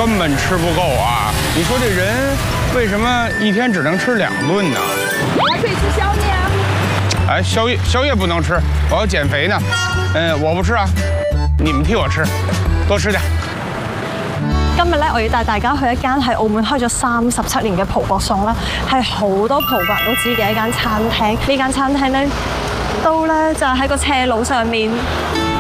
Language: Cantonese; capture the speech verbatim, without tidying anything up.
根本吃不够啊！你说这人为什么一天只能吃两顿呢？ 还可以吃宵夜啊！ 哎，宵夜宵夜不能吃，我要减肥呢。嗯，我不吃啊，你們替我吃，多吃點。 今日咧，我要帶大家去一間喺澳門開咗三十七年嘅葡國餸啦，係好多葡國人都知嘅一間餐廳。呢間餐廳咧，都咧就喺個斜路上面。